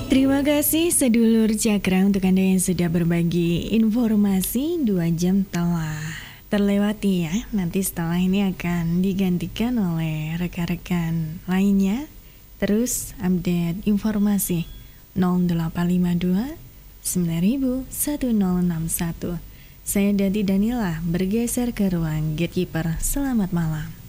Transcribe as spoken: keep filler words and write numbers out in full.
Terima kasih sedulur Cakra untuk Anda yang sudah berbagi informasi. Dua jam telah terlewati ya. Nanti setelah ini akan digantikan oleh rekan-rekan lainnya. Terus update informasi nol delapan lima dua sembilan satu nol enam satu. Saya Dati Danila bergeser ke ruang gatekeeper. Selamat malam.